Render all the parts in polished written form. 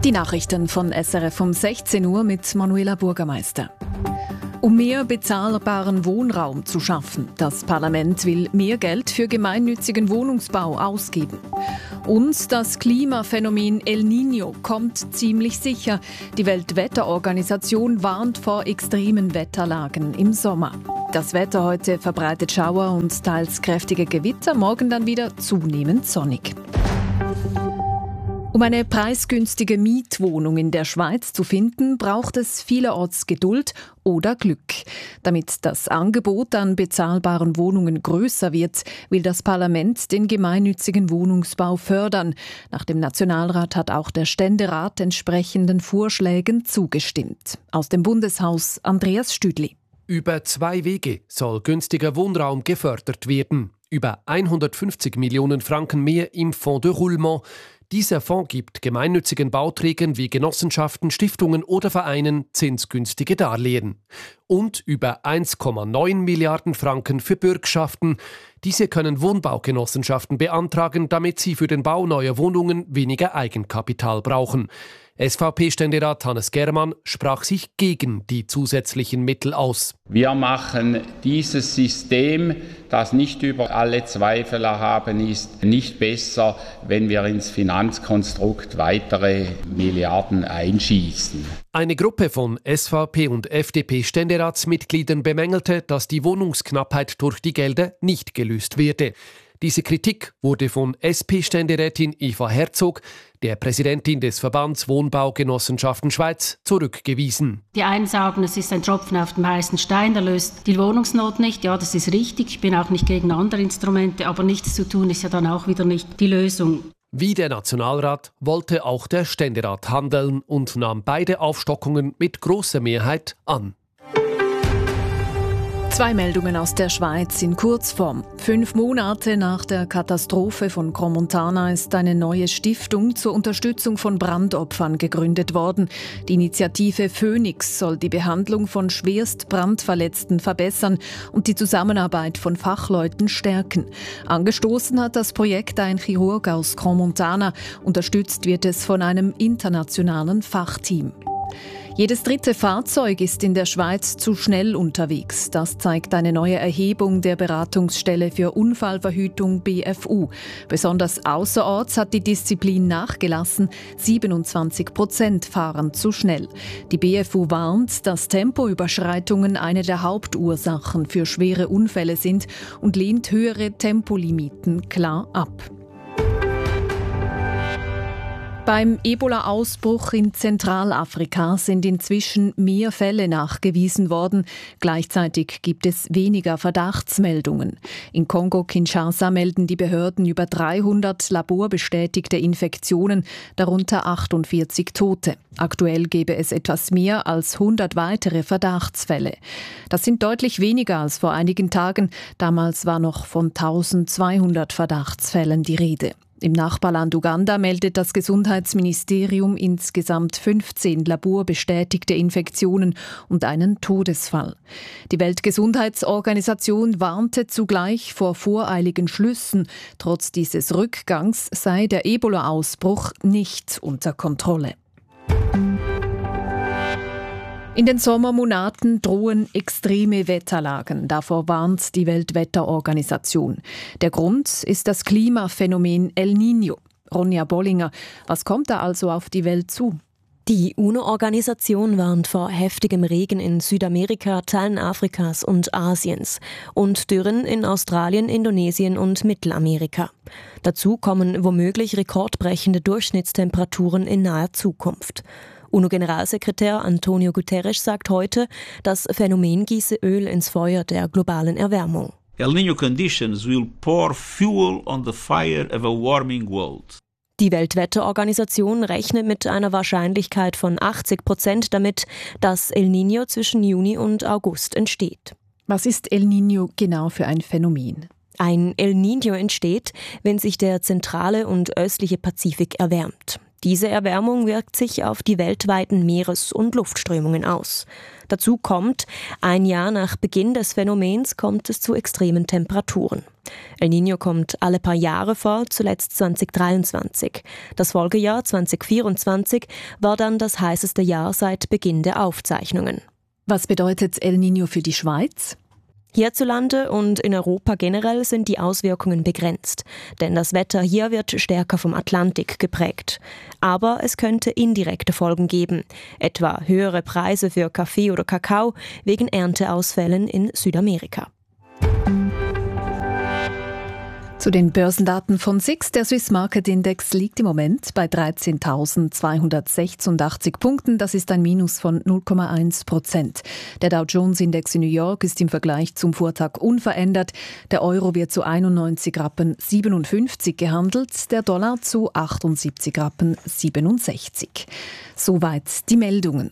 Die Nachrichten von SRF um 16 Uhr mit Manuela Bürgermeister. Um mehr bezahlbaren Wohnraum zu schaffen. Das Parlament will mehr Geld für gemeinnützigen Wohnungsbau ausgeben. Und das Klimaphänomen El Niño kommt ziemlich sicher. Die Weltwetterorganisation warnt vor extremen Wetterlagen im Sommer. Das Wetter heute verbreitet Schauer und teils kräftige Gewitter, morgen dann wieder zunehmend sonnig. Um eine preisgünstige Mietwohnung in der Schweiz zu finden, braucht es vielerorts Geduld oder Glück. Damit das Angebot an bezahlbaren Wohnungen größer wird, will das Parlament den gemeinnützigen Wohnungsbau fördern. Nach dem Nationalrat hat auch der Ständerat entsprechenden Vorschlägen zugestimmt. Aus dem Bundeshaus Andreas Stüdli. Über 2 Wege soll günstiger Wohnraum gefördert werden. Über 150 Millionen Franken mehr im Fonds de Roulement. Dieser Fonds gibt gemeinnützigen Bauträgern wie Genossenschaften, Stiftungen oder Vereinen zinsgünstige Darlehen. Und über 1,9 Milliarden Franken für Bürgschaften. Diese können Wohnbaugenossenschaften beantragen, damit sie für den Bau neuer Wohnungen weniger Eigenkapital brauchen. SVP-Ständerat Hannes Germann sprach sich gegen die zusätzlichen Mittel aus. Wir machen dieses System, das nicht über alle Zweifel erhaben ist, nicht besser, wenn wir ins Finanzkonstrukt weitere Milliarden einschießen. Eine Gruppe von SVP- und FDP-Ständeratsmitgliedern bemängelte, dass die Wohnungsknappheit durch die Gelder nicht gelöst werde. Diese Kritik wurde von SP-Ständerätin Eva Herzog, der Präsidentin des Verbands Wohnbaugenossenschaften Schweiz, zurückgewiesen. Die einen sagen, es ist ein Tropfen auf dem heißen Stein, der löst die Wohnungsnot nicht. Ja, das ist richtig. Ich bin auch nicht gegen andere Instrumente, aber nichts zu tun ist ja dann auch wieder nicht die Lösung. Wie der Nationalrat wollte auch der Ständerat handeln und nahm beide Aufstockungen mit großer Mehrheit an. 2 Meldungen aus der Schweiz in Kurzform. 5 Monate nach der Katastrophe von Crans-Montana ist eine neue Stiftung zur Unterstützung von Brandopfern gegründet worden. Die Initiative Phoenix soll die Behandlung von schwerst Brandverletzten verbessern und die Zusammenarbeit von Fachleuten stärken. Angestoßen hat das Projekt ein Chirurg aus Crans-Montana. Unterstützt wird es von einem internationalen Fachteam. Jedes 3. Fahrzeug ist in der Schweiz zu schnell unterwegs. Das zeigt eine neue Erhebung der Beratungsstelle für Unfallverhütung BFU. Besonders außerorts hat die Disziplin nachgelassen. 27% fahren zu schnell. Die BFU warnt, dass Tempoüberschreitungen eine der Hauptursachen für schwere Unfälle sind und lehnt höhere Tempolimiten klar ab. Beim Ebola-Ausbruch in Zentralafrika sind inzwischen mehr Fälle nachgewiesen worden. Gleichzeitig gibt es weniger Verdachtsmeldungen. In Kongo-Kinshasa melden die Behörden über 300 laborbestätigte Infektionen, darunter 48 Tote. Aktuell gäbe es etwas mehr als 100 weitere Verdachtsfälle. Das sind deutlich weniger als vor einigen Tagen. Damals war noch von 1200 Verdachtsfällen die Rede. Im Nachbarland Uganda meldet das Gesundheitsministerium insgesamt 15 laborbestätigte Infektionen und einen Todesfall. Die Weltgesundheitsorganisation warnte zugleich vor voreiligen Schlüssen. Trotz dieses Rückgangs sei der Ebola-Ausbruch nicht unter Kontrolle. In den Sommermonaten drohen extreme Wetterlagen. Davor warnt die Weltwetterorganisation. Der Grund ist das Klimaphänomen El Niño. Ronja Bollinger, was kommt da also auf die Welt zu? Die UNO-Organisation warnt vor heftigem Regen in Südamerika, Teilen Afrikas und Asiens und Dürren in Australien, Indonesien und Mittelamerika. Dazu kommen womöglich rekordbrechende Durchschnittstemperaturen in naher Zukunft. UNO-Generalsekretär Antonio Guterres sagt heute, das Phänomen gieße Öl ins Feuer der globalen Erwärmung. El Niño conditions will pour fuel on the fire of a warming world. Die Weltwetterorganisation rechnet mit einer Wahrscheinlichkeit von 80% damit, dass El Niño zwischen Juni und August entsteht. Was ist El Niño genau für ein Phänomen? Ein El Niño entsteht, wenn sich der zentrale und östliche Pazifik erwärmt. Diese Erwärmung wirkt sich auf die weltweiten Meeres- und Luftströmungen aus. Dazu kommt, ein Jahr nach Beginn des Phänomens kommt es zu extremen Temperaturen. El Niño kommt alle paar Jahre vor, zuletzt 2023. Das Folgejahr 2024 war dann das heißeste Jahr seit Beginn der Aufzeichnungen. Was bedeutet El Niño für die Schweiz? Hierzulande und in Europa generell sind die Auswirkungen begrenzt, denn das Wetter hier wird stärker vom Atlantik geprägt. Aber es könnte indirekte Folgen geben, etwa höhere Preise für Kaffee oder Kakao wegen Ernteausfällen in Südamerika. Zu den Börsendaten von SIX. Der Swiss Market Index liegt im Moment bei 13.286 Punkten. Das ist ein Minus von 0,1%. Der Dow Jones Index in New York ist im Vergleich zum Vortag unverändert. Der Euro wird zu 91,57 Rappen gehandelt, der Dollar zu 78,67 Rappen. Soweit die Meldungen.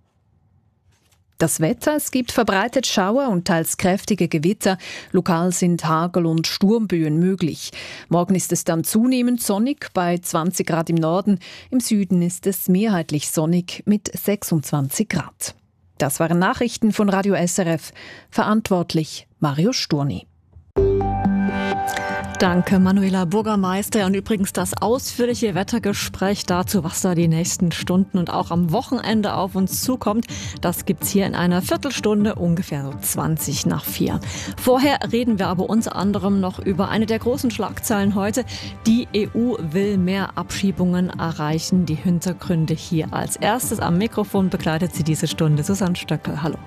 Das Wetter: Es gibt verbreitet Schauer und teils kräftige Gewitter. Lokal sind Hagel- und Sturmböen möglich. Morgen ist es dann zunehmend sonnig bei 20 Grad im Norden. Im Süden ist es mehrheitlich sonnig mit 26 Grad. Das waren Nachrichten von Radio SRF. Verantwortlich Mario Sturni. Danke, Manuela Burgermeister. Und übrigens das ausführliche Wettergespräch dazu, was da die nächsten Stunden und auch am Wochenende auf uns zukommt, das gibt's hier in einer Viertelstunde, ungefähr so 4:20. Vorher reden wir aber unter anderem noch über eine der großen Schlagzeilen heute. Die EU will mehr Abschiebungen erreichen. Die Hintergründe hier als erstes. Am Mikrofon begleitet sie diese Stunde Susanne Stöckel. Hallo.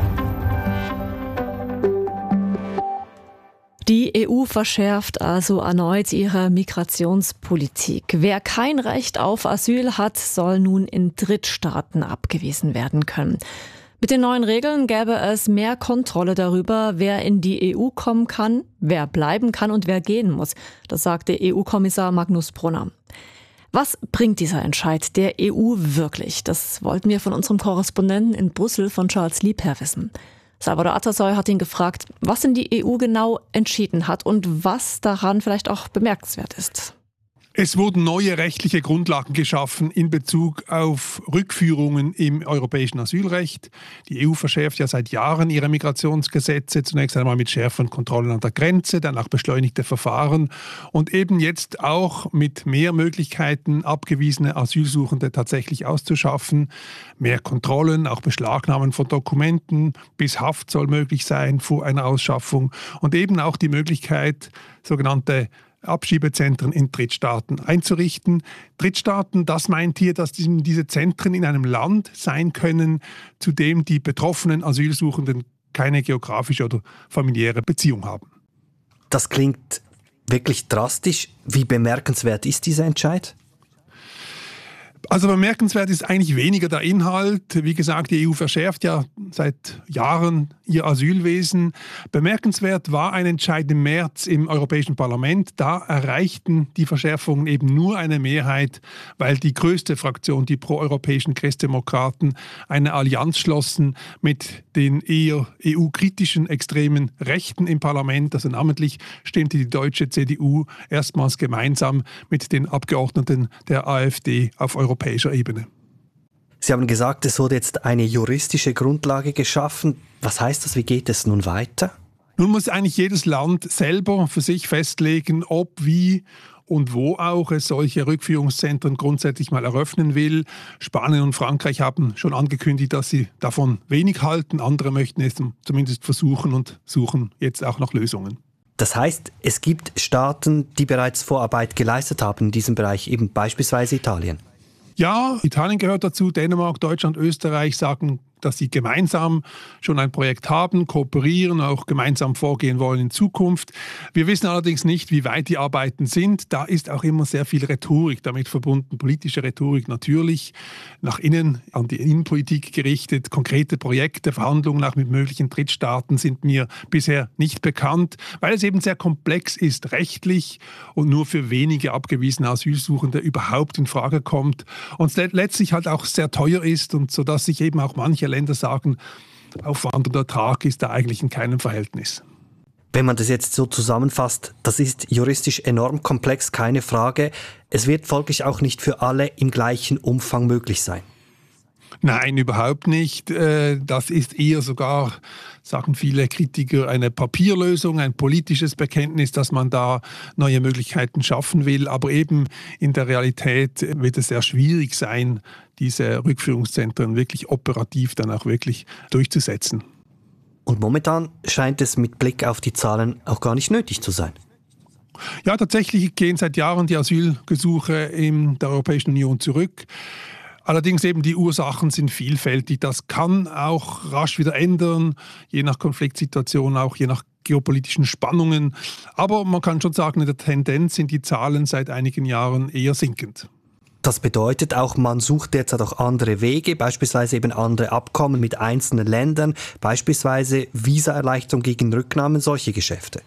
Die EU verschärft also erneut ihre Migrationspolitik. Wer kein Recht auf Asyl hat, soll nun in Drittstaaten abgewiesen werden können. Mit den neuen Regeln gäbe es mehr Kontrolle darüber, wer in die EU kommen kann, wer bleiben kann und wer gehen muss. Das sagte EU-Kommissar Magnus Brunner. Was bringt dieser Entscheid der EU wirklich? Das wollten wir von unserem Korrespondenten in Brüssel, von Charles Liebherr, wissen. Salvador Atasoy hat ihn gefragt, was denn die EU genau entschieden hat und was daran vielleicht auch bemerkenswert ist. Es wurden neue rechtliche Grundlagen geschaffen in Bezug auf Rückführungen im europäischen Asylrecht. Die EU verschärft ja seit Jahren ihre Migrationsgesetze, zunächst einmal mit schärferen Kontrollen an der Grenze, dann auch beschleunigte Verfahren und eben jetzt auch mit mehr Möglichkeiten, abgewiesene Asylsuchende tatsächlich auszuschaffen. Mehr Kontrollen, auch Beschlagnahmen von Dokumenten, bis Haft soll möglich sein vor einer Ausschaffung und eben auch die Möglichkeit, sogenannte Abschiebezentren in Drittstaaten einzurichten. Drittstaaten, das meint hier, dass diese Zentren in einem Land sein können, zu dem die betroffenen Asylsuchenden keine geografische oder familiäre Beziehung haben. Das klingt wirklich drastisch. Wie bemerkenswert ist dieser Entscheid? Also bemerkenswert ist eigentlich weniger der Inhalt. Wie gesagt, die EU verschärft ja seit Jahren ihr Asylwesen. Bemerkenswert war ein Entscheid im März im Europäischen Parlament. Da erreichten die Verschärfungen eben nur eine Mehrheit, weil die größte Fraktion, die proeuropäischen Christdemokraten, eine Allianz schlossen mit den eher EU-kritischen extremen Rechten im Parlament. Also namentlich stimmte die deutsche CDU erstmals gemeinsam mit den Abgeordneten der AfD auf europäischer Ebene. Sie haben gesagt, es wurde jetzt eine juristische Grundlage geschaffen. Was heißt das? Wie geht es nun weiter? Nun muss eigentlich jedes Land selber für sich festlegen, ob, wie und wo auch es solche Rückführungszentren grundsätzlich mal eröffnen will. Spanien und Frankreich haben schon angekündigt, dass sie davon wenig halten. Andere möchten es zumindest versuchen und suchen jetzt auch nach Lösungen. Das heißt, es gibt Staaten, die bereits Vorarbeit geleistet haben in diesem Bereich, eben beispielsweise Italien. Ja, Italien gehört dazu, Dänemark, Deutschland, Österreich sagen, dass sie gemeinsam schon ein Projekt haben, kooperieren, auch gemeinsam vorgehen wollen in Zukunft. Wir wissen allerdings nicht, wie weit die Arbeiten sind. Da ist auch immer sehr viel Rhetorik damit verbunden, politische Rhetorik natürlich, nach innen, an die Innenpolitik gerichtet. Konkrete Projekte, Verhandlungen auch mit möglichen Drittstaaten sind mir bisher nicht bekannt, weil es eben sehr komplex ist, rechtlich und nur für wenige abgewiesene Asylsuchende überhaupt in Frage kommt und letztlich halt auch sehr teuer ist und sodass sich eben auch manche Länder sagen, Aufwand und Ertrag ist da eigentlich in keinem Verhältnis. Wenn man das jetzt so zusammenfasst, das ist juristisch enorm komplex, keine Frage. Es wird folglich auch nicht für alle im gleichen Umfang möglich sein. Nein, überhaupt nicht. Das ist eher sogar, sagen viele Kritiker, eine Papierlösung, ein politisches Bekenntnis, dass man da neue Möglichkeiten schaffen will. Aber eben in der Realität wird es sehr schwierig sein, diese Rückführungszentren wirklich operativ dann auch wirklich durchzusetzen. Und momentan scheint es mit Blick auf die Zahlen auch gar nicht nötig zu sein. Ja, tatsächlich gehen seit Jahren die Asylgesuche in der Europäischen Union zurück. Allerdings eben die Ursachen sind vielfältig. Das kann auch rasch wieder ändern, je nach Konfliktsituation, auch je nach geopolitischen Spannungen. Aber man kann schon sagen, in der Tendenz sind die Zahlen seit einigen Jahren eher sinkend. Das bedeutet auch, man sucht derzeit auch andere Wege, beispielsweise eben andere Abkommen mit einzelnen Ländern, beispielsweise Visaerleichterung gegen Rücknahmen, solche Geschäfte.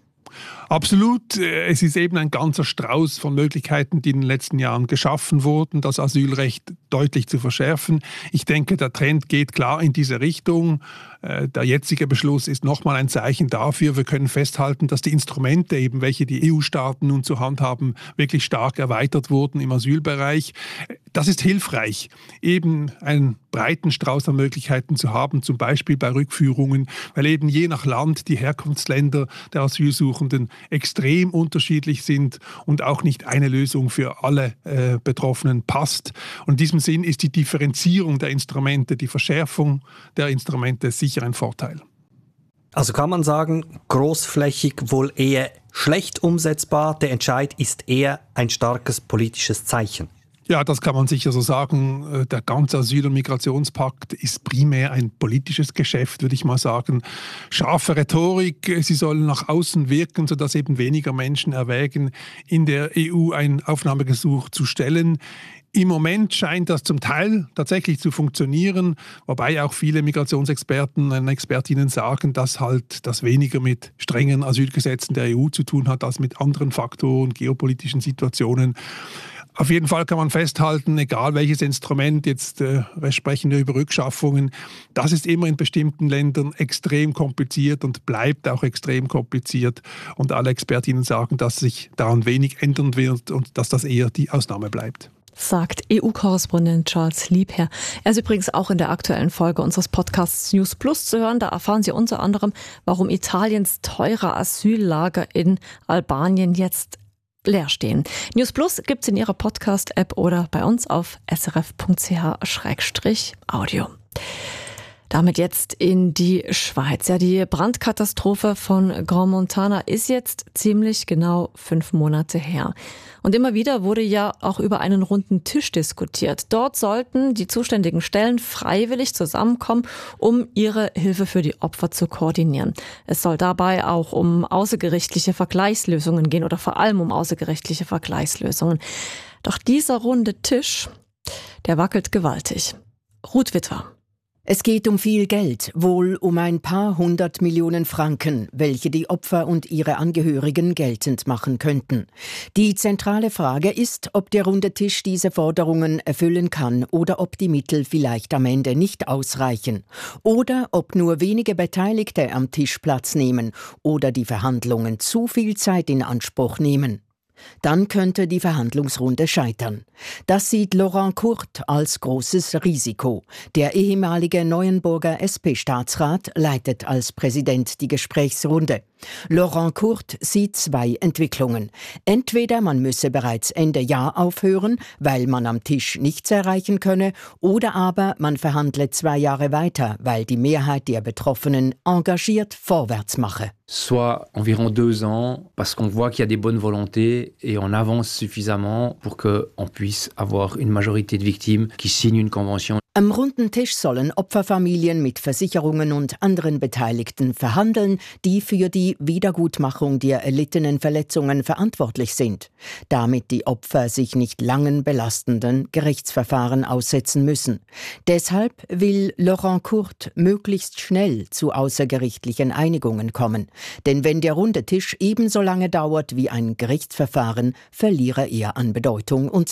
Absolut. Es ist eben ein ganzer Strauß von Möglichkeiten, die in den letzten Jahren geschaffen wurden, das Asylrecht deutlich zu verschärfen. Ich denke, der Trend geht klar in diese Richtung. Der jetzige Beschluss ist nochmal ein Zeichen dafür. Wir können festhalten, dass die Instrumente, eben welche die EU-Staaten nun zur Hand haben, wirklich stark erweitert wurden im Asylbereich. Das ist hilfreich, eben einen breiten Strauß an Möglichkeiten zu haben, zum Beispiel bei Rückführungen, weil eben je nach Land die Herkunftsländer der Asylsuchenden extrem unterschiedlich sind und auch nicht eine Lösung für alle Betroffenen passt. Und in diesem Sinn ist die Differenzierung der Instrumente, die Verschärfung der Instrumente sicher ein Vorteil. Also kann man sagen, großflächig wohl eher schlecht umsetzbar. Der Entscheid ist eher ein starkes politisches Zeichen. Ja, das kann man sicher so sagen. Der ganze Asyl- und Migrationspakt ist primär ein politisches Geschäft, würde ich mal sagen. Scharfe Rhetorik, sie soll nach außen wirken, sodass eben weniger Menschen erwägen, in der EU ein Aufnahmegesuch zu stellen. Im Moment scheint das zum Teil tatsächlich zu funktionieren, wobei auch viele Migrationsexperten und Expertinnen sagen, dass halt das weniger mit strengen Asylgesetzen der EU zu tun hat, als mit anderen Faktoren, geopolitischen Situationen. Auf jeden Fall kann man festhalten, egal welches Instrument, jetzt wir sprechen über Rückschaffungen, das ist immer in bestimmten Ländern extrem kompliziert und bleibt auch extrem kompliziert. Und alle Expertinnen sagen, dass sich daran wenig ändern wird und dass das eher die Ausnahme bleibt. Sagt EU-Korrespondent Charles Liebherr. Er ist übrigens auch in der aktuellen Folge unseres Podcasts News Plus zu hören. Da erfahren Sie unter anderem, warum Italiens teure Asyllager in Albanien jetzt leer stehen. News Plus gibt's in Ihrer Podcast-App oder bei uns auf srf.ch/audio. Damit jetzt in die Schweiz. Ja, die Brandkatastrophe von Grand Montana ist jetzt ziemlich genau 5 Monate her. Und immer wieder wurde ja auch über einen runden Tisch diskutiert. Dort sollten die zuständigen Stellen freiwillig zusammenkommen, um ihre Hilfe für die Opfer zu koordinieren. Es soll dabei auch um außergerichtliche Vergleichslösungen gehen oder vor allem um außergerichtliche Vergleichslösungen. Doch dieser runde Tisch, der wackelt gewaltig. Ruth Witter. Es geht um viel Geld, wohl um ein paar 100 Millionen Franken, welche die Opfer und ihre Angehörigen geltend machen könnten. Die zentrale Frage ist, ob der runde Tisch diese Forderungen erfüllen kann oder ob die Mittel vielleicht am Ende nicht ausreichen. Oder ob nur wenige Beteiligte am Tisch Platz nehmen oder die Verhandlungen zu viel Zeit in Anspruch nehmen. Dann könnte die Verhandlungsrunde scheitern. Das sieht Laurent Court als großes Risiko. Der ehemalige Neuenburger SP-Staatsrat leitet als Präsident die Gesprächsrunde. Laurent Court sieht 2 Entwicklungen. Entweder man müsse bereits Ende Jahr aufhören, weil man am Tisch nichts erreichen könne, oder aber man verhandle 2 Jahre weiter, weil die Mehrheit der Betroffenen engagiert vorwärts mache. Soit environ 2 ans, parce qu'on voit qu'il y a des bonnes volontés et on avance suffisamment pour qu'on puisse avoir une majorité de victimes qui signent une convention. Am runden Tisch sollen Opferfamilien mit Versicherungen und anderen Beteiligten verhandeln, die für die Wiedergutmachung der erlittenen Verletzungen verantwortlich sind, damit die Opfer sich nicht langen, belastenden Gerichtsverfahren aussetzen müssen. Deshalb will Laurent Court möglichst schnell zu außergerichtlichen Einigungen kommen. Denn wenn der runde Tisch ebenso lange dauert wie ein Gerichtsverfahren, verliere er an Bedeutung und Sinn.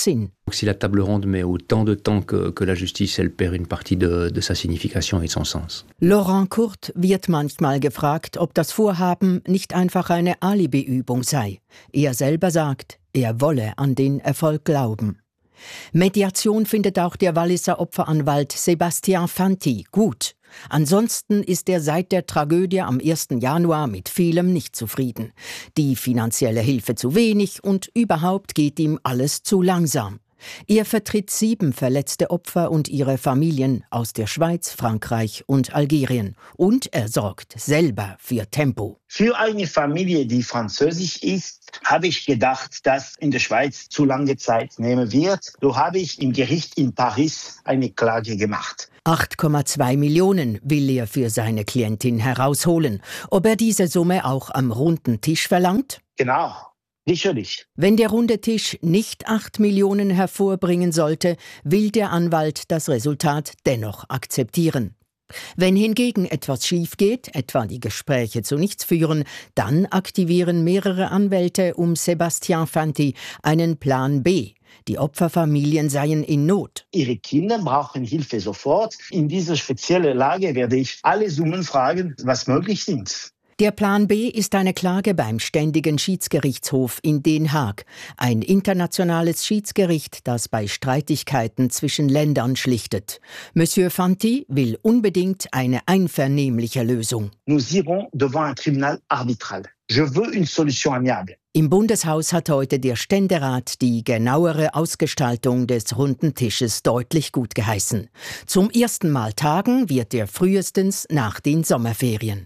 Si la table ronde met autant de temps que la justice, elle perd une partie de sa signification et de son sens. Laurent Kurt wird manchmal gefragt, ob das Vorhaben nicht einfach eine Alibi-Übung sei. Er selber sagt, er wolle an den Erfolg glauben. Mediation findet auch der Walliser Opferanwalt Sébastien Fanti gut. Ansonsten ist er seit der Tragödie am 1. Januar mit vielem nicht zufrieden. Die finanzielle Hilfe zu wenig und überhaupt geht ihm alles zu langsam. Er vertritt 7 verletzte Opfer und ihre Familien aus der Schweiz, Frankreich und Algerien. Und er sorgt selber für Tempo. Für eine Familie, die französisch ist, habe ich gedacht, dass in der Schweiz zu lange Zeit nehmen wird. So habe ich im Gericht in Paris eine Klage gemacht. 8,2 Millionen will er für seine Klientin herausholen. Ob er diese Summe auch am runden Tisch verlangt? Genau. Sicherlich. Wenn der runde Tisch nicht 8 Millionen hervorbringen sollte, will der Anwalt das Resultat dennoch akzeptieren. Wenn hingegen etwas schief geht, etwa die Gespräche zu nichts führen, dann aktivieren mehrere Anwälte um Sébastien Fanti einen Plan B. Die Opferfamilien seien in Not. Ihre Kinder brauchen Hilfe sofort. In dieser speziellen Lage werde ich alle Summen fragen, was möglich sind. Der Plan B ist eine Klage beim Ständigen Schiedsgerichtshof in Den Haag, ein internationales Schiedsgericht, das bei Streitigkeiten zwischen Ländern schlichtet. Monsieur Fanti will unbedingt eine einvernehmliche Lösung. Nous irons devant un tribunal arbitral. Je veux une solution amiable. Im Bundeshaus hat heute der Ständerat die genauere Ausgestaltung des runden Tisches deutlich gut geheißen. Zum ersten Mal tagen wird er frühestens nach den Sommerferien.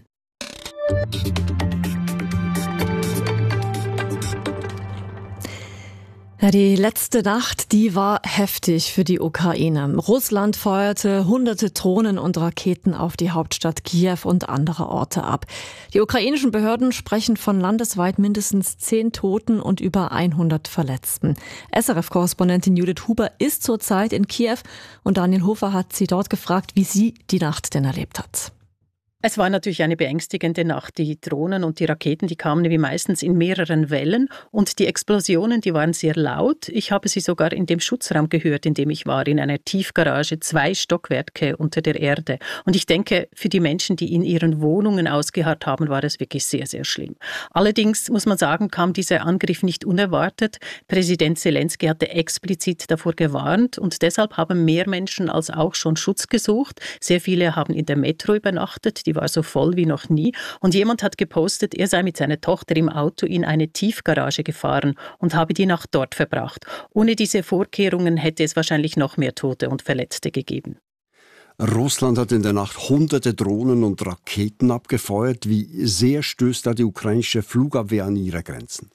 Ja, die letzte Nacht, die war heftig für die Ukraine. Russland feuerte hunderte Drohnen und Raketen auf die Hauptstadt Kiew und andere Orte ab. Die ukrainischen Behörden sprechen von landesweit mindestens 10 Toten und über 100 Verletzten. SRF-Korrespondentin Judith Huber ist zurzeit in Kiew und Daniel Hofer hat sie dort gefragt, wie sie die Nacht denn erlebt hat. Es war natürlich eine beängstigende Nacht. Die Drohnen und die Raketen, die kamen wie meistens in mehreren Wellen und die Explosionen, die waren sehr laut. Ich habe sie sogar in dem Schutzraum gehört, in dem ich war, in einer Tiefgarage, 2 Stockwerke unter der Erde. Und ich denke, für die Menschen, die in ihren Wohnungen ausgeharrt haben, war es wirklich sehr, sehr schlimm. Allerdings, muss man sagen, kam dieser Angriff nicht unerwartet. Präsident Zelensky hatte explizit davor gewarnt und deshalb haben mehr Menschen als auch schon Schutz gesucht. Sehr viele haben in der Metro übernachtet, die war so voll wie noch nie. Und jemand hat gepostet, er sei mit seiner Tochter im Auto in eine Tiefgarage gefahren und habe die Nacht dort verbracht. Ohne diese Vorkehrungen hätte es wahrscheinlich noch mehr Tote und Verletzte gegeben. Russland hat in der Nacht hunderte Drohnen und Raketen abgefeuert. Wie sehr stößt da die ukrainische Flugabwehr an ihre Grenzen?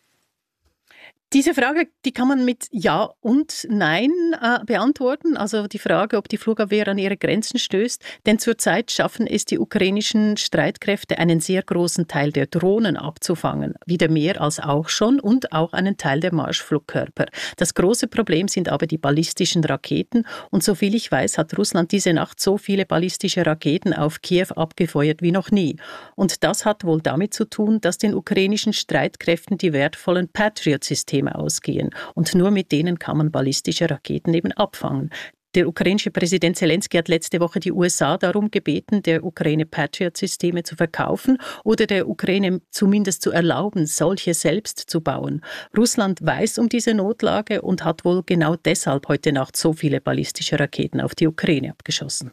Diese Frage, die kann man mit Ja und Nein beantworten. Also die Frage, ob die Flugabwehr an ihre Grenzen stößt. Denn zurzeit schaffen es die ukrainischen Streitkräfte, einen sehr großen Teil der Drohnen abzufangen. Wieder mehr als auch schon und auch einen Teil der Marschflugkörper. Das große Problem sind aber die ballistischen Raketen. Und soviel ich weiß, hat Russland diese Nacht so viele ballistische Raketen auf Kiew abgefeuert wie noch nie. Und das hat wohl damit zu tun, dass den ukrainischen Streitkräften die wertvollen Patriot-Systeme ausgehen. Und nur mit denen kann man ballistische Raketen eben abfangen. Der ukrainische Präsident Zelensky hat letzte Woche die USA darum gebeten, der Ukraine Patriot-Systeme zu verkaufen oder der Ukraine zumindest zu erlauben, solche selbst zu bauen. Russland weiß um diese Notlage und hat wohl genau deshalb heute Nacht so viele ballistische Raketen auf die Ukraine abgeschossen.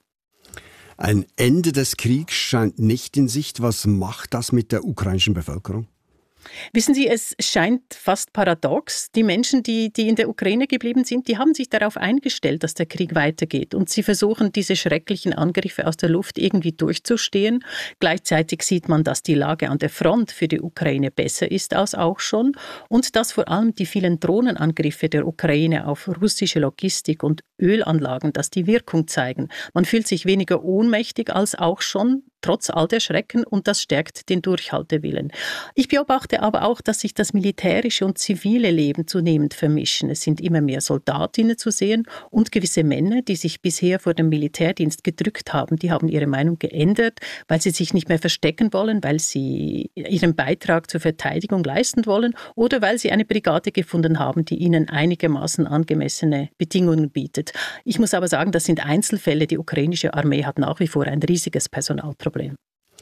Ein Ende des Kriegs scheint nicht in Sicht. Was macht das mit der ukrainischen Bevölkerung? Wissen Sie, es scheint fast paradox. Die Menschen, die in der Ukraine geblieben sind, die haben sich darauf eingestellt, dass der Krieg weitergeht. Und sie versuchen, diese schrecklichen Angriffe aus der Luft irgendwie durchzustehen. Gleichzeitig sieht man, dass die Lage an der Front für die Ukraine besser ist als auch schon. Und dass vor allem die vielen Drohnenangriffe der Ukraine auf russische Logistik und Ölanlagen, dass die Wirkung zeigen. Man fühlt sich weniger ohnmächtig als auch schon. trotz all der Schrecken, und das stärkt den Durchhaltewillen. Ich beobachte aber auch, dass sich das militärische und zivile Leben zunehmend vermischen. Es sind immer mehr Soldatinnen zu sehen und gewisse Männer, die sich bisher vor dem Militärdienst gedrückt haben, die haben ihre Meinung geändert, weil sie sich nicht mehr verstecken wollen, weil sie ihren Beitrag zur Verteidigung leisten wollen oder weil sie eine Brigade gefunden haben, die ihnen einigermaßen angemessene Bedingungen bietet. Ich muss aber sagen, das sind Einzelfälle. Die ukrainische Armee hat nach wie vor ein riesiges Personalproblem.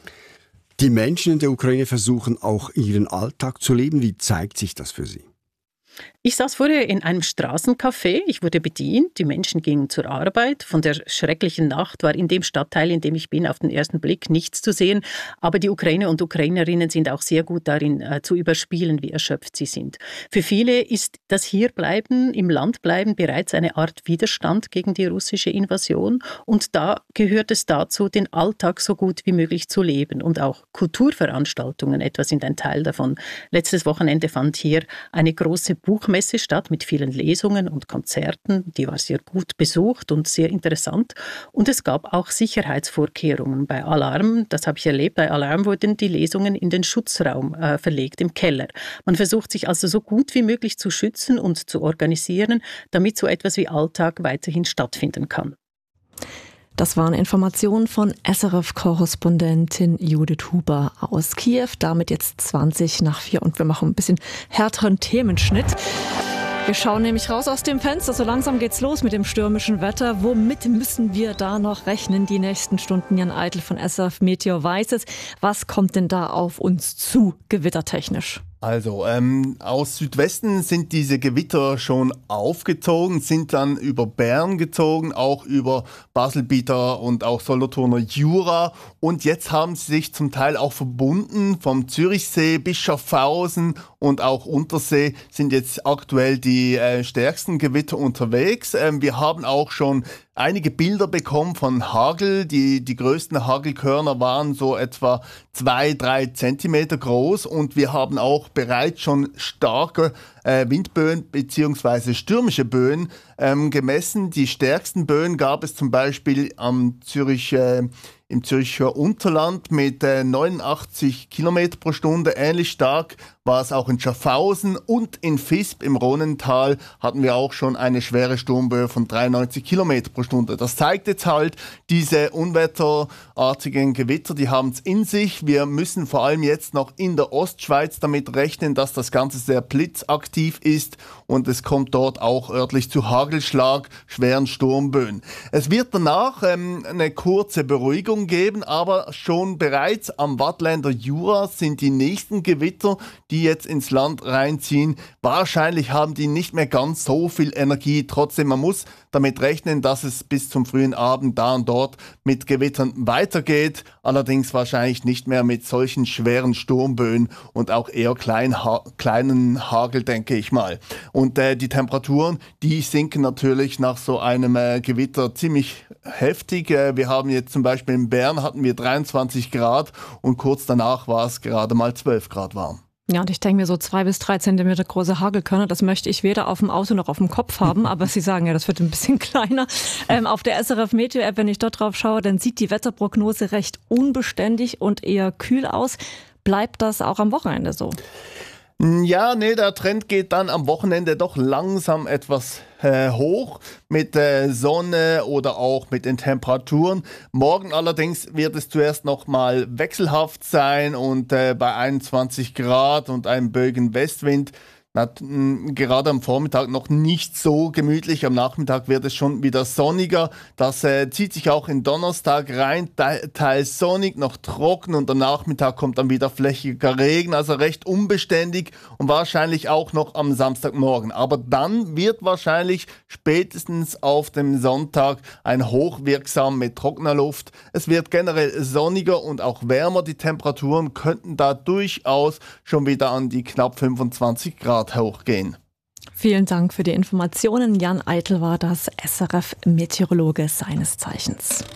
Die Menschen in der Ukraine versuchen auch ihren Alltag zu leben. Wie zeigt sich das für Sie? Ich saß vorher in einem Straßencafé, ich wurde bedient, die Menschen gingen zur Arbeit. Von der schrecklichen Nacht war in dem Stadtteil, in dem ich bin, auf den ersten Blick nichts zu sehen. Aber die Ukrainer und Ukrainerinnen sind auch sehr gut darin, zu überspielen, wie erschöpft sie sind. Für viele ist das Hierbleiben, im Land bleiben, bereits eine Art Widerstand gegen die russische Invasion. Und da gehört es dazu, den Alltag so gut wie möglich zu leben. Und auch Kulturveranstaltungen etwa sind ein Teil davon. Letztes Wochenende fand hier eine große Buchmesse statt mit vielen Lesungen und Konzerten. Die war sehr gut besucht und sehr interessant. Und es gab auch Sicherheitsvorkehrungen. Bei Alarm, das habe ich erlebt, bei Alarm wurden die Lesungen in den Schutzraum verlegt, im Keller. Man versucht sich also so gut wie möglich zu schützen und zu organisieren, damit so etwas wie Alltag weiterhin stattfinden kann. Das waren Informationen von SRF-Korrespondentin Judith Huber aus Kiew. Damit jetzt 4:20 und wir machen ein bisschen härteren Themenschnitt. Wir schauen nämlich raus aus dem Fenster. So langsam geht's los mit dem stürmischen Wetter. Womit müssen wir da noch rechnen? Die nächsten Stunden. Jan Eitel von SRF Meteo weiß es. Was kommt denn da auf uns zu, gewittertechnisch? Also, aus Südwesten sind diese Gewitter schon aufgezogen, sind dann über Bern gezogen, auch über Baselbieter und auch Solothurner Jura. Und jetzt haben sie sich zum Teil auch verbunden. Vom Zürichsee bis Schaffhausen und auch Untersee sind jetzt aktuell die stärksten Gewitter unterwegs. Wir haben auch schon einige Bilder bekommen von Hagel. Die größten Hagelkörner waren so etwa 2-3 Zentimeter groß und wir haben auch bereits schon starke Windböen bzw. stürmische Böen gemessen. Die stärksten Böen gab es zum Beispiel im Zürcher Unterland mit 89 Kilometer pro Stunde. Ähnlich stark war es auch in Schaffhausen und in Visp im Rhonental hatten wir auch schon eine schwere Sturmböe von 93 Kilometer pro Stunde. Das zeigt jetzt halt, diese unwetterartigen Gewitter, die haben es in sich. Wir müssen vor allem jetzt noch in der Ostschweiz damit rechnen, dass das Ganze sehr blitzaktiv ist und es kommt dort auch örtlich zu Hagelschlag, schweren Sturmböen. Es wird danach eine kurze Beruhigung geben, aber schon bereits am Waadtländer Jura sind die nächsten Gewitter, die jetzt ins Land reinziehen. Wahrscheinlich haben die nicht mehr ganz so viel Energie. Trotzdem, man muss damit rechnen, dass es bis zum frühen Abend da und dort mit Gewittern weitergeht. Allerdings wahrscheinlich nicht mehr mit solchen schweren Sturmböen und auch eher kleinen Hagel, denke ich mal. Und die Temperaturen, die sinken natürlich nach so einem Gewitter ziemlich heftig. Wir haben jetzt zum Beispiel in Bern hatten wir 23 Grad und kurz danach war es gerade mal 12 Grad warm. Ja, und ich denke mir, so 2 bis 3 Zentimeter große Hagelkörner, das möchte ich weder auf dem Auto noch auf dem Kopf haben, aber Sie sagen ja, das wird ein bisschen kleiner. Auf der SRF Meteo App, wenn ich dort drauf schaue, dann sieht die Wetterprognose recht unbeständig und eher kühl aus. Bleibt das auch am Wochenende so? Ja, nee, der Trend geht dann am Wochenende doch langsam etwas hoch mit Sonne oder auch mit den Temperaturen. Morgen allerdings wird es zuerst noch mal wechselhaft sein und bei 21 Grad und einem böigen Westwind. Gerade am Vormittag noch nicht so gemütlich, am Nachmittag wird es schon wieder sonniger. Das zieht sich auch in Donnerstag rein, teils sonnig, noch trocken und am Nachmittag kommt dann wieder flächiger Regen, also recht unbeständig und wahrscheinlich auch noch am Samstagmorgen. Aber dann wird wahrscheinlich spätestens auf dem Sonntag ein Hoch wirksam mit trockener Luft. Es wird generell sonniger und auch wärmer. Die Temperaturen könnten da durchaus schon wieder an die knapp 25 Grad hochgehen. Vielen Dank für die Informationen. Jan Eitel war das, SRF-Meteorologe seines Zeichens.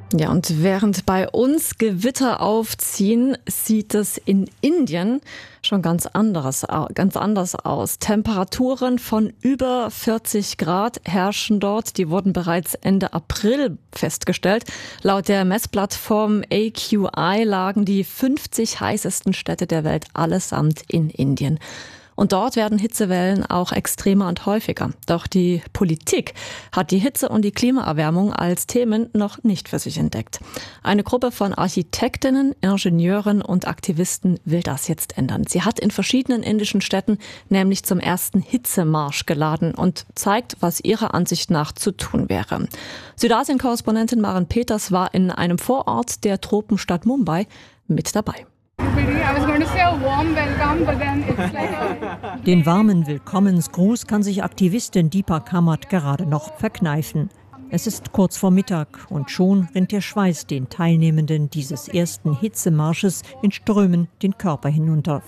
Ja, und während bei uns Gewitter aufziehen, sieht es in Indien schon ganz anders aus. Temperaturen von über 40 Grad herrschen dort. Die wurden bereits Ende April festgestellt. Laut der Messplattform AQI lagen die 50 heißesten Städte der Welt allesamt in Indien. Und dort werden Hitzewellen auch extremer und häufiger. Doch die Politik hat die Hitze und die Klimaerwärmung als Themen noch nicht für sich entdeckt. Eine Gruppe von Architektinnen, Ingenieuren und Aktivisten will das jetzt ändern. Sie hat in verschiedenen indischen Städten nämlich zum ersten Hitzemarsch geladen und zeigt, was ihrer Ansicht nach zu tun wäre. Südasien-Korrespondentin Maren Peters war in einem Vorort der Tropenstadt Mumbai mit dabei. Den warmen Willkommensgruß kann sich Aktivistin Deepa Kamat gerade noch verkneifen. Es ist kurz vor Mittag und schon rinnt der Schweiß den Teilnehmenden dieses ersten Hitzemarsches in Strömen den Körper hinunter.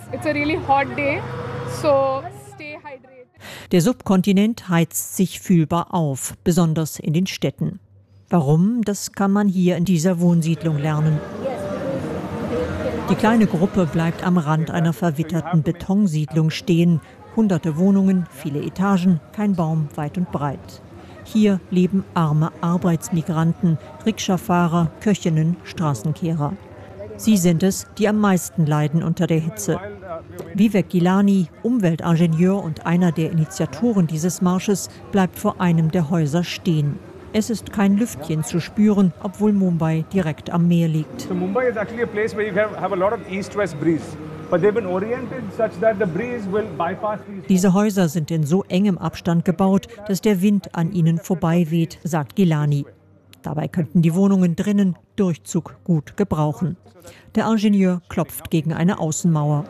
Der Subkontinent heizt sich fühlbar auf, besonders in den Städten. Warum? Das kann man hier in dieser Wohnsiedlung lernen. Die kleine Gruppe bleibt am Rand einer verwitterten Betonsiedlung stehen. Hunderte Wohnungen, viele Etagen, kein Baum weit und breit. Hier leben arme Arbeitsmigranten, Rikscha-Fahrer, Köchinnen, Straßenkehrer. Sie sind es, die am meisten leiden unter der Hitze. Vivek Gilani, Umweltingenieur und einer der Initiatoren dieses Marsches, bleibt vor einem der Häuser stehen. Es ist kein Lüftchen zu spüren, obwohl Mumbai direkt am Meer liegt. Diese Häuser sind in so engem Abstand gebaut, dass der Wind an ihnen vorbei weht, sagt Gilani. Dabei könnten die Wohnungen drinnen Durchzug gut gebrauchen. Der Ingenieur klopft gegen eine Außenmauer.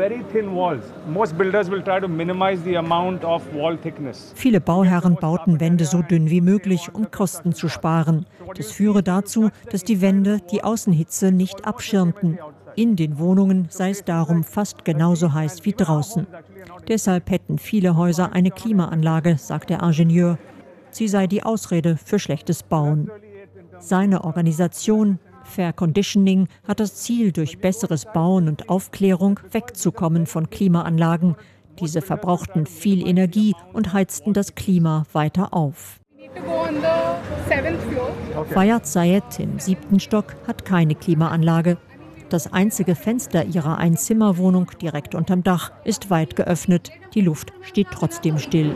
Viele Bauherren bauten Wände so dünn wie möglich, um Kosten zu sparen. Das führe dazu, dass die Wände die Außenhitze nicht abschirmten. In den Wohnungen sei es darum fast genauso heiß wie draußen. Deshalb hätten viele Häuser eine Klimaanlage, sagt der Ingenieur. Sie sei die Ausrede für schlechtes Bauen. Seine Organisation Fair Conditioning hat das Ziel, durch besseres Bauen und Aufklärung wegzukommen von Klimaanlagen. Diese verbrauchten viel Energie und heizten das Klima weiter auf. Fayad Sayed im 7. Stock hat keine Klimaanlage. Das einzige Fenster ihrer Einzimmerwohnung direkt unterm Dach ist weit geöffnet. Die Luft steht trotzdem still.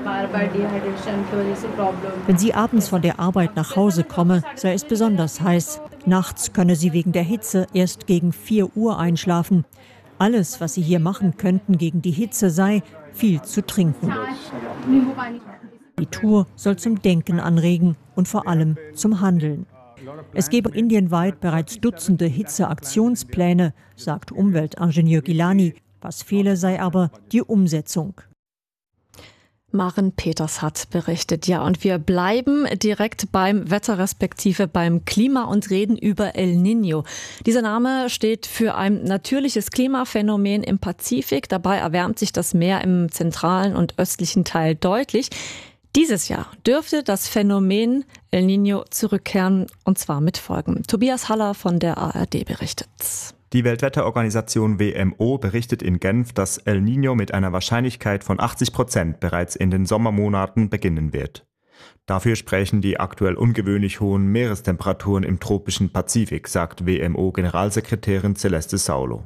Wenn sie abends von der Arbeit nach Hause komme, sei es besonders heiß. Nachts könne sie wegen der Hitze erst gegen 4 Uhr einschlafen. Alles, was sie hier machen könnten gegen die Hitze, sei viel zu trinken. Die Tour soll zum Denken anregen und vor allem zum Handeln. Es gebe indienweit bereits Dutzende Hitzeaktionspläne, sagt Umweltingenieur Gilani. Was fehle, sei aber die Umsetzung. Maren Peters hat berichtet. Ja, und wir bleiben direkt beim Wetter respektive beim Klima und reden über El Niño. Dieser Name steht für ein natürliches Klimaphänomen im Pazifik. Dabei erwärmt sich das Meer im zentralen und östlichen Teil deutlich. Dieses Jahr dürfte das Phänomen El Niño zurückkehren, und zwar mit Folgen. Tobias Haller von der ARD berichtet. Die Weltwetterorganisation WMO berichtet in Genf, dass El Niño mit einer Wahrscheinlichkeit von 80% bereits in den Sommermonaten beginnen wird. Dafür sprechen die aktuell ungewöhnlich hohen Meerestemperaturen im tropischen Pazifik, sagt WMO-Generalsekretärin Celeste Saulo.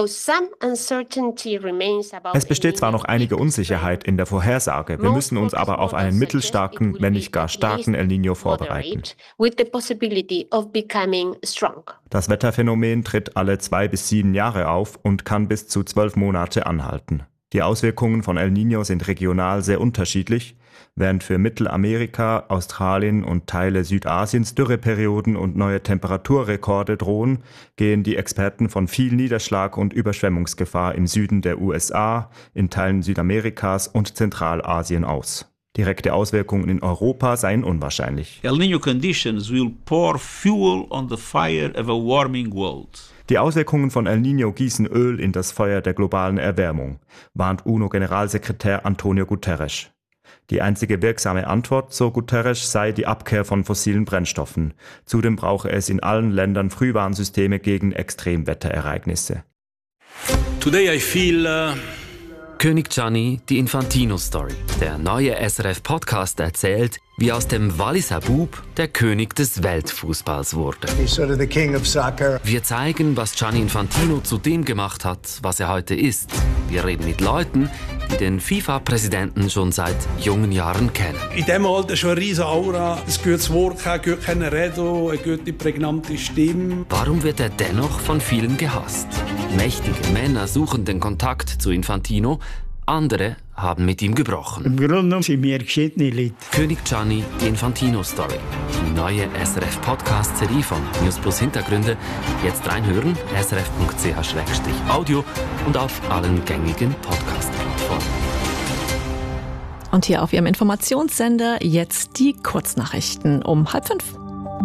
Es besteht zwar noch einige Unsicherheit in der Vorhersage, wir müssen uns aber auf einen mittelstarken, wenn nicht gar starken El Niño vorbereiten. Das Wetterphänomen tritt alle 2 bis 7 Jahre auf und kann bis zu 12 Monate anhalten. Die Auswirkungen von El Niño sind regional sehr unterschiedlich. Während für Mittelamerika, Australien und Teile Südasiens Dürreperioden und neue Temperaturrekorde drohen, gehen die Experten von viel Niederschlag und Überschwemmungsgefahr im Süden der USA, in Teilen Südamerikas und Zentralasien aus. Direkte Auswirkungen in Europa seien unwahrscheinlich. El Niño conditions will pour fuel on the fire of a warming world. Die Auswirkungen von El Niño gießen Öl in das Feuer der globalen Erwärmung, warnt UNO-Generalsekretär Antonio Guterres. Die einzige wirksame Antwort, so Guterres, sei die Abkehr von fossilen Brennstoffen. Zudem brauche es in allen Ländern Frühwarnsysteme gegen Extremwetterereignisse. Today I feel König Gianni, die Infantino-Story. Der neue SRF-Podcast erzählt, wie aus dem Walliser Bub der König des Weltfußballs wurde. He's sort of the king of soccer. Wir zeigen, was Gianni Infantino zu dem gemacht hat, was er heute ist. Wir reden mit Leuten, die den FIFA-Präsidenten schon seit jungen Jahren kennen. In diesem Alter schon eine riesige Aura, ein gutes Wort, ein gutes Reden, eine gute, prägnante Stimme. Warum wird er dennoch von vielen gehasst? Mächtige Männer suchen den Kontakt zu Infantino, andere haben mit ihm gebrochen. Im Grunde genommen sind wir geschiedene Leute. König Gianni, die Infantino-Story. Die neue SRF-Podcast-Serie von News Plus Hintergründe. Jetzt reinhören, srf.ch/audio und auf allen gängigen Podcast-Plattformen. Und hier auf Ihrem Informationssender jetzt die Kurznachrichten um 4:30.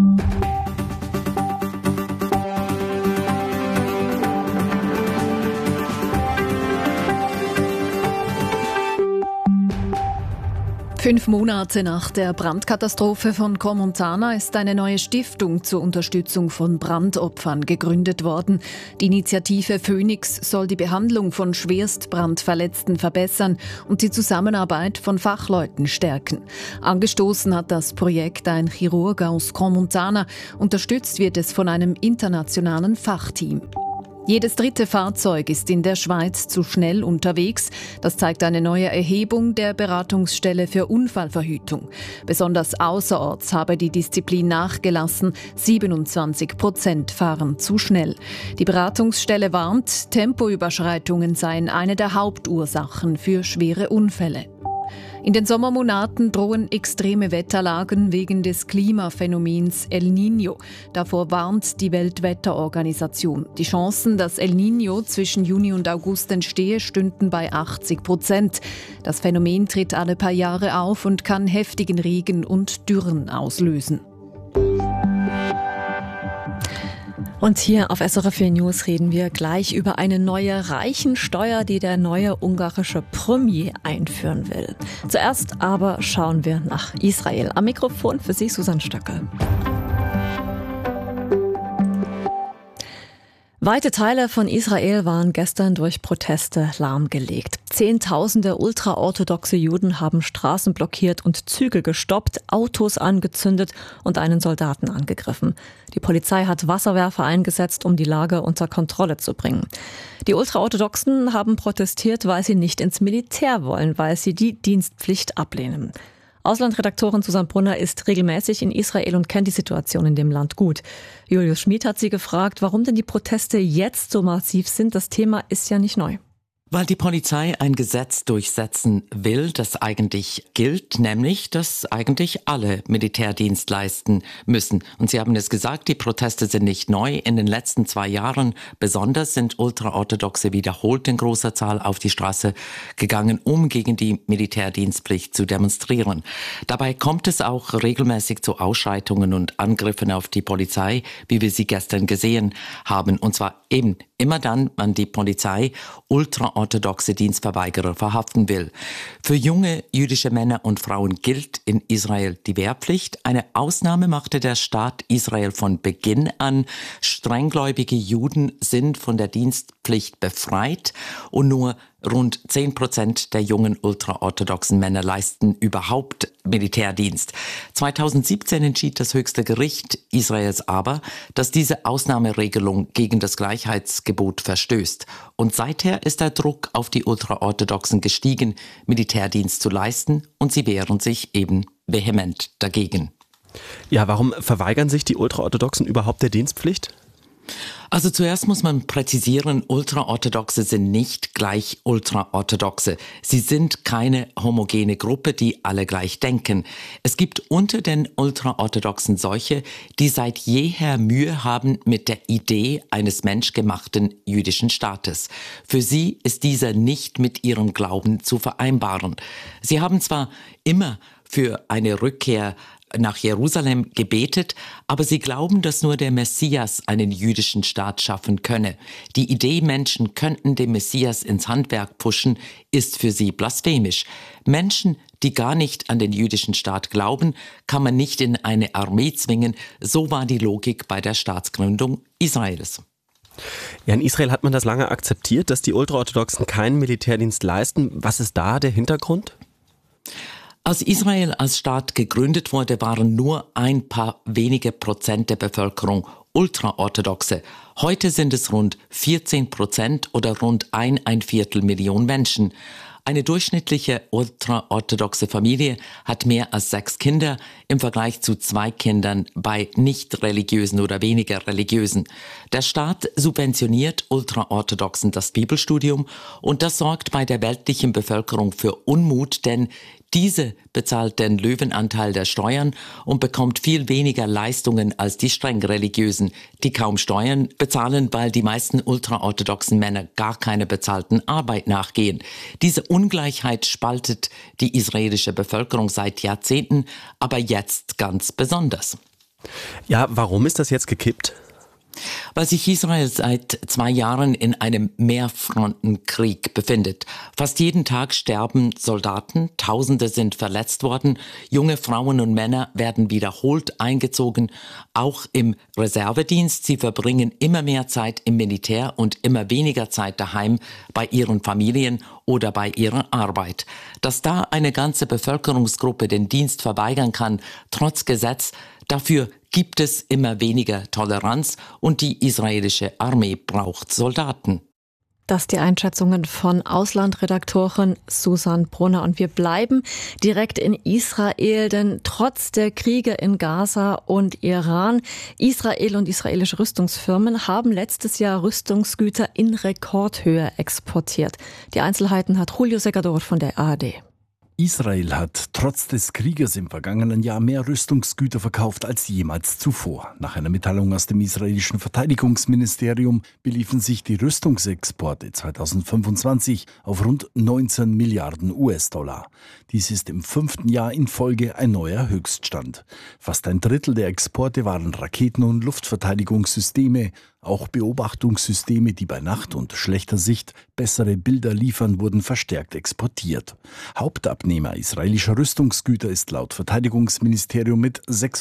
5 Monate nach der Brandkatastrophe von Crans-Montana ist eine neue Stiftung zur Unterstützung von Brandopfern gegründet worden. Die Initiative Phoenix soll die Behandlung von Schwerstbrandverletzten verbessern und die Zusammenarbeit von Fachleuten stärken. Angestoßen hat das Projekt ein Chirurg aus Crans-Montana. Unterstützt wird es von einem internationalen Fachteam. Jedes 3. Fahrzeug ist in der Schweiz zu schnell unterwegs. Das zeigt eine neue Erhebung der Beratungsstelle für Unfallverhütung. Besonders außerorts habe die Disziplin nachgelassen. 27% fahren zu schnell. Die Beratungsstelle warnt, Tempoüberschreitungen seien eine der Hauptursachen für schwere Unfälle. In den Sommermonaten drohen extreme Wetterlagen wegen des Klimaphänomens El Niño. Davor warnt die Weltwetterorganisation. Die Chancen, dass El Niño zwischen Juni und August entstehe, stünden bei 80%. Das Phänomen tritt alle paar Jahre auf und kann heftigen Regen und Dürren auslösen. Und hier auf SRF 4 News reden wir gleich über eine neue Reichensteuer, die der neue ungarische Premier einführen will. Zuerst aber schauen wir nach Israel. Am Mikrofon für Sie Susanne Stöckel. Weite Teile von Israel waren gestern durch Proteste lahmgelegt. Zehntausende ultraorthodoxe Juden haben Straßen blockiert und Züge gestoppt, Autos angezündet und einen Soldaten angegriffen. Die Polizei hat Wasserwerfer eingesetzt, um die Lage unter Kontrolle zu bringen. Die Ultraorthodoxen haben protestiert, weil sie nicht ins Militär wollen, weil sie die Dienstpflicht ablehnen. Auslandredaktorin Susanne Brunner ist regelmäßig in Israel und kennt die Situation in dem Land gut. Julius Schmid hat sie gefragt, warum denn die Proteste jetzt so massiv sind. Das Thema ist ja nicht neu. Weil die Polizei ein Gesetz durchsetzen will, das eigentlich gilt, nämlich, dass eigentlich alle Militärdienst leisten müssen. Und Sie haben es gesagt, die Proteste sind nicht neu. In den letzten 2 Jahren besonders sind Ultraorthodoxe wiederholt in großer Zahl auf die Straße gegangen, um gegen die Militärdienstpflicht zu demonstrieren. Dabei kommt es auch regelmäßig zu Ausschreitungen und Angriffen auf die Polizei, wie wir sie gestern gesehen haben. Und zwar eben immer dann, wenn die Polizei ultraorthodoxe Dienstverweigerer verhaften will. Für junge jüdische Männer und Frauen gilt in Israel die Wehrpflicht. Eine Ausnahme machte der Staat Israel von Beginn an. Strenggläubige Juden sind von der Dienstpflicht befreit und nur rund 10% der jungen ultraorthodoxen Männer leisten überhaupt Militärdienst. 2017 entschied das höchste Gericht Israels aber, dass diese Ausnahmeregelung gegen das Gleichheitsgebot verstößt. Und seither ist der Druck auf die Ultraorthodoxen gestiegen, Militärdienst zu leisten, und sie wehren sich eben vehement dagegen. Ja, warum verweigern sich die Ultraorthodoxen überhaupt der Dienstpflicht? Also zuerst muss man präzisieren, Ultraorthodoxe sind nicht gleich Ultraorthodoxe. Sie sind keine homogene Gruppe, die alle gleich denken. Es gibt unter den Ultraorthodoxen solche, die seit jeher Mühe haben mit der Idee eines menschgemachten jüdischen Staates. Für sie ist dieser nicht mit ihrem Glauben zu vereinbaren. Sie haben zwar immer für eine Rückkehr nach Jerusalem gebetet, aber sie glauben, dass nur der Messias einen jüdischen Staat schaffen könne. Die Idee, Menschen könnten den Messias ins Handwerk pushen, ist für sie blasphemisch. Menschen, die gar nicht an den jüdischen Staat glauben, kann man nicht in eine Armee zwingen. So war die Logik bei der Staatsgründung Israels. Ja, in Israel hat man das lange akzeptiert, dass die Ultraorthodoxen keinen Militärdienst leisten. Was ist da der Hintergrund? Als Israel als Staat gegründet wurde, waren nur ein paar wenige Prozent der Bevölkerung Ultraorthodoxe. Heute sind es rund 14% oder rund 1,25 Million Menschen. Eine durchschnittliche ultraorthodoxe Familie hat mehr als 6 Kinder im Vergleich zu 2 Kindern bei nicht-religiösen oder weniger religiösen. Der Staat subventioniert Ultraorthodoxen das Bibelstudium und das sorgt bei der weltlichen Bevölkerung für Unmut, denn diese bezahlt den Löwenanteil der Steuern und bekommt viel weniger Leistungen als die streng Religiösen, die kaum Steuern bezahlen, weil die meisten ultraorthodoxen Männer gar keine bezahlten Arbeit nachgehen. Diese Ungleichheit spaltet die israelische Bevölkerung seit Jahrzehnten, aber jetzt ganz besonders. Ja, warum ist das jetzt gekippt? Weil sich Israel seit 2 Jahren in einem Mehrfrontenkrieg befindet. Fast jeden Tag sterben Soldaten, Tausende sind verletzt worden, junge Frauen und Männer werden wiederholt eingezogen, auch im Reservedienst. Sie verbringen immer mehr Zeit im Militär und immer weniger Zeit daheim bei ihren Familien oder bei ihrer Arbeit. Dass da eine ganze Bevölkerungsgruppe den Dienst verweigern kann, trotz Gesetz, dafür gibt es immer weniger Toleranz und die israelische Armee braucht Soldaten. Das die Einschätzungen von Auslandredaktorin Susan Brunner. Und wir bleiben direkt in Israel, denn trotz der Kriege in Gaza und Iran, Israel und israelische Rüstungsfirmen haben letztes Jahr Rüstungsgüter in Rekordhöhe exportiert. Die Einzelheiten hat Julio Segador von der ARD. Israel hat trotz des Krieges im vergangenen Jahr mehr Rüstungsgüter verkauft als jemals zuvor. Nach einer Mitteilung aus dem israelischen Verteidigungsministerium beliefen sich die Rüstungsexporte 2025 auf rund 19 Milliarden US-Dollar. Dies ist im 5. Jahr in Folge ein neuer Höchststand. Fast ein Drittel der Exporte waren Raketen- und Luftverteidigungssysteme. Auch Beobachtungssysteme, die bei Nacht und schlechter Sicht bessere Bilder liefern, wurden verstärkt exportiert. Hauptabnehmer israelischer Rüstungsgüter ist laut Verteidigungsministerium mit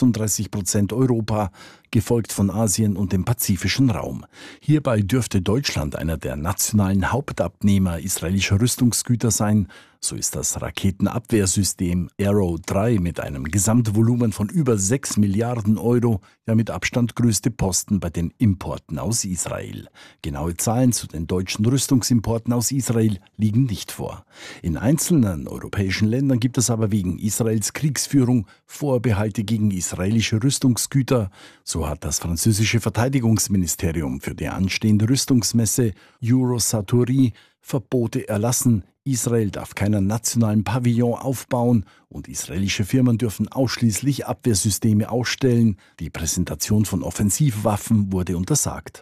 36% Europa, gefolgt von Asien und dem pazifischen Raum. Hierbei dürfte Deutschland einer der nationalen Hauptabnehmer israelischer Rüstungsgüter sein. So ist das Raketenabwehrsystem Arrow 3 mit einem Gesamtvolumen von über 6 Milliarden Euro der mit Abstand größte Posten bei den Importen aus Israel. Genaue Zahlen zu den deutschen Rüstungsimporten aus Israel liegen nicht vor. In einzelnen europäischen Ländern gibt es aber wegen Israels Kriegsführung Vorbehalte gegen israelische Rüstungsgüter. So hat das französische Verteidigungsministerium für die anstehende Rüstungsmesse Eurosatory Verbote erlassen. Israel darf keinen nationalen Pavillon aufbauen und israelische Firmen dürfen ausschließlich Abwehrsysteme ausstellen. Die Präsentation von Offensivwaffen wurde untersagt.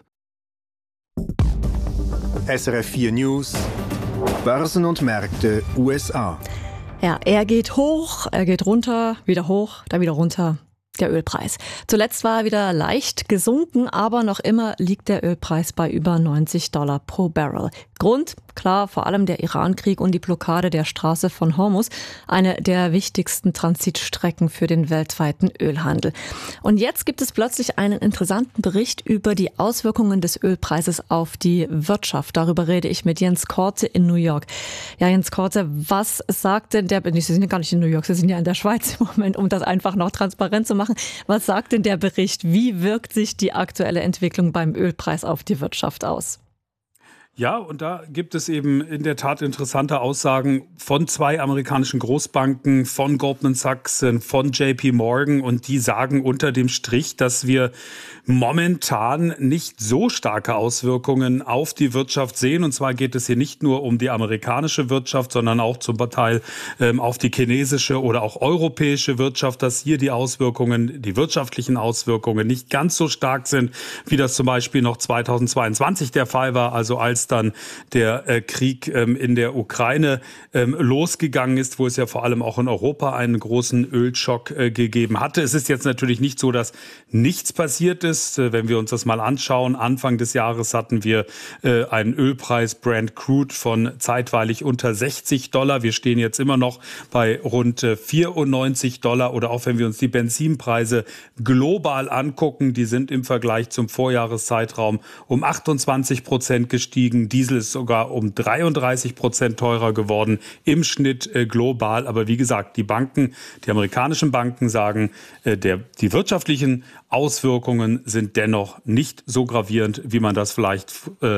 SRF 4 News, Börsen und Märkte USA. Ja, er geht hoch, er geht runter, wieder hoch, dann wieder runter. Der Ölpreis. Zuletzt war er wieder leicht gesunken, aber noch immer liegt der Ölpreis bei über $90 pro Barrel. Grund? Klar, vor allem der Iran-Krieg und die Blockade der Straße von Hormuz, eine der wichtigsten Transitstrecken für den weltweiten Ölhandel. Und jetzt gibt es plötzlich einen interessanten Bericht über die Auswirkungen des Ölpreises auf die Wirtschaft. Darüber rede ich mit Jens Korte in New York. Ja, Jens Korte, was sagt denn der, Sie sind ja gar nicht in New York, Sie sind ja in der Schweiz im Moment, um das einfach noch transparent zu machen. Was sagt denn der Bericht? Wie wirkt sich die aktuelle Entwicklung beim Ölpreis auf die Wirtschaft aus? Ja, und da gibt es eben in der Tat interessante Aussagen von 2 amerikanischen Großbanken, von Goldman Sachs, von JP Morgan, und die sagen unter dem Strich, dass wir momentan nicht so starke Auswirkungen auf die Wirtschaft sehen. Und zwar geht es hier nicht nur um die amerikanische Wirtschaft, sondern auch zum Teil auf die chinesische oder auch europäische Wirtschaft, dass hier die Auswirkungen, die wirtschaftlichen Auswirkungen nicht ganz so stark sind, wie das zum Beispiel noch 2022 der Fall war, also als als dann der Krieg in der Ukraine losgegangen ist, wo es ja vor allem auch in Europa einen großen Ölschock gegeben hatte. Es ist jetzt natürlich nicht so, dass nichts passiert ist. Wenn wir uns das mal anschauen, Anfang des Jahres hatten wir einen Ölpreis Brent Crude von zeitweilig unter $60. Wir stehen jetzt immer noch bei rund $94 oder auch wenn wir uns die Benzinpreise global angucken, die sind im Vergleich zum Vorjahreszeitraum um 28% gestiegen. Diesel ist sogar um 33% teurer geworden im Schnitt global. Aber wie gesagt, die amerikanischen Banken sagen, die wirtschaftlichen Auswirkungen sind dennoch nicht so gravierend, wie man das vielleicht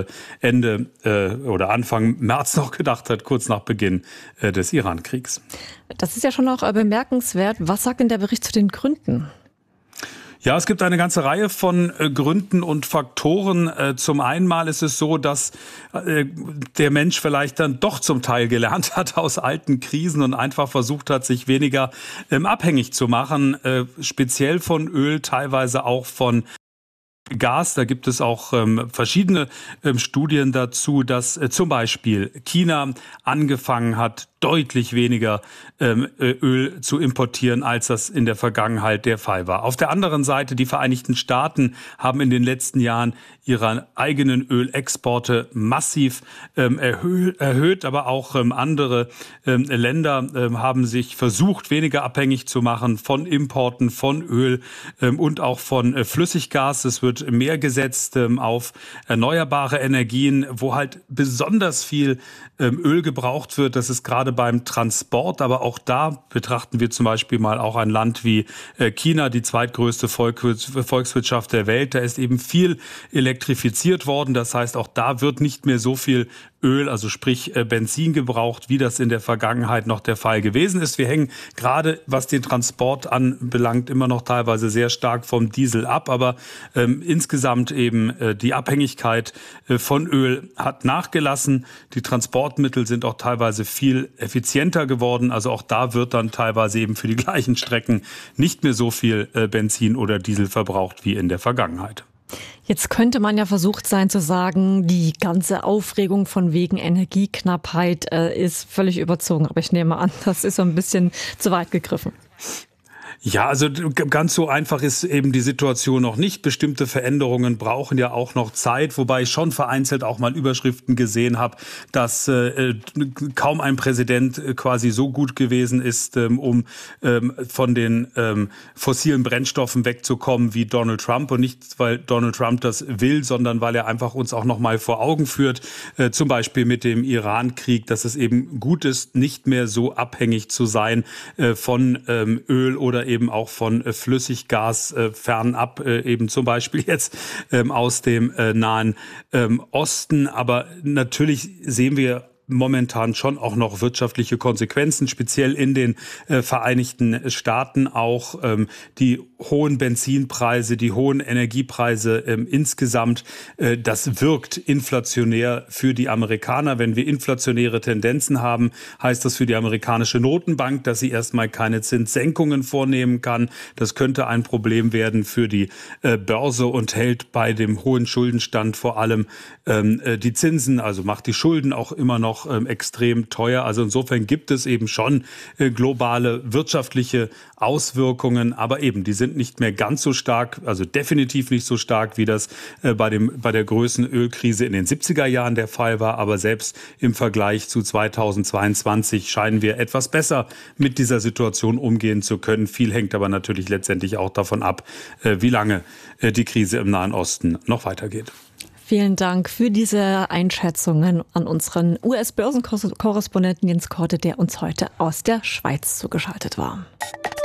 Ende oder Anfang März noch gedacht hat, kurz nach Beginn des Iran-Kriegs. Das ist ja schon auch bemerkenswert. Was sagt denn der Bericht zu den Gründen? Ja, es gibt eine ganze Reihe von Gründen und Faktoren. Zum einen mal ist es so, dass der Mensch vielleicht dann doch zum Teil gelernt hat aus alten Krisen und einfach versucht hat, sich weniger abhängig zu machen, speziell von Öl, teilweise auch von Gas. Da gibt es auch verschiedene Studien dazu, dass zum Beispiel China angefangen hat, deutlich weniger Öl zu importieren, als das in der Vergangenheit der Fall war. Auf der anderen Seite, die Vereinigten Staaten haben in den letzten Jahren ihre eigenen Ölexporte massiv erhöht, aber auch andere Länder haben sich versucht, weniger abhängig zu machen von Importen von Öl und auch von Flüssiggas. Es wird mehr gesetzt auf erneuerbare Energien, wo halt besonders viel Öl gebraucht wird. Das ist gerade beim Transport, aber auch da betrachten wir zum Beispiel mal auch ein Land wie China, die zweitgrößte Volkswirtschaft der Welt. Da ist eben viel elektrifiziert worden. Das heißt, auch da wird nicht mehr so viel Öl, also sprich Benzin gebraucht, wie das in der Vergangenheit noch der Fall gewesen ist. Wir hängen gerade, was den Transport anbelangt, immer noch teilweise sehr stark vom Diesel ab, aber insgesamt eben die Abhängigkeit von Öl hat nachgelassen. Die Transportmittel sind auch teilweise viel effizienter geworden, also auch da wird dann teilweise eben für die gleichen Strecken nicht mehr so viel Benzin oder Diesel verbraucht wie in der Vergangenheit. Jetzt könnte man ja versucht sein zu sagen, die ganze Aufregung von wegen Energieknappheit ist völlig überzogen. Aber ich nehme an, das ist so ein bisschen zu weit gegriffen. Ja, also ganz so einfach ist eben die Situation noch nicht. Bestimmte Veränderungen brauchen ja auch noch Zeit, wobei ich schon vereinzelt auch mal Überschriften gesehen habe, dass kaum ein Präsident quasi so gut gewesen ist, um von den fossilen Brennstoffen wegzukommen wie Donald Trump. Und nicht, weil Donald Trump das will, sondern weil er einfach uns auch noch mal vor Augen führt, zum Beispiel mit dem Iran-Krieg, dass es eben gut ist, nicht mehr so abhängig zu sein von Öl oder eben auch von Flüssiggas fernab, eben zum Beispiel jetzt aus dem Nahen Osten. Aber natürlich sehen wir momentan schon auch noch wirtschaftliche Konsequenzen, speziell in den Vereinigten Staaten auch die hohen Benzinpreise, die hohen Energiepreise insgesamt. Das wirkt inflationär für die Amerikaner. Wenn wir inflationäre Tendenzen haben, heißt das für die amerikanische Notenbank, dass sie erstmal keine Zinssenkungen vornehmen kann. Das könnte ein Problem werden für die Börse und hält bei dem hohen Schuldenstand vor allem die Zinsen, also macht die Schulden auch immer noch extrem teuer. Also insofern gibt es eben schon globale wirtschaftliche Auswirkungen, aber eben, die sind nicht mehr ganz so stark, also definitiv nicht so stark, wie das bei der größten Ölkrise in den 70er Jahren der Fall war. Aber selbst im Vergleich zu 2022 scheinen wir etwas besser mit dieser Situation umgehen zu können. Viel hängt aber natürlich letztendlich auch davon ab, wie lange die Krise im Nahen Osten noch weitergeht. Vielen Dank für diese Einschätzungen an unseren US-Börsenkorrespondenten Jens Korte, der uns heute aus der Schweiz zugeschaltet war.